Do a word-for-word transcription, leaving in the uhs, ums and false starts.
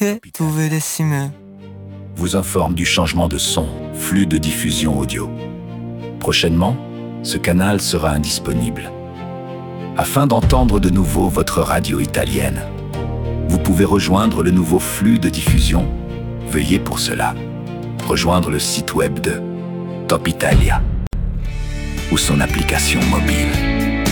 che tu vedessi me. Vous informe du changement de son, flux de diffusion audio. Prochainement, ce canal sera indisponible. Afin d'entendre de nouveau votre radio italienne, vous pouvez rejoindre le nouveau flux de diffusion. Veuillez pour cela rejoindre le site web de Top Italia ou son application mobile.